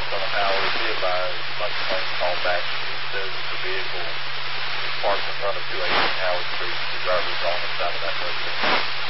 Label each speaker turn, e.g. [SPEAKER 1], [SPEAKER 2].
[SPEAKER 1] parked on Howard, be advised, my complaint call back. It says the vehicle is parked in front of 218 Howard Street. The driver is on the side of that residence.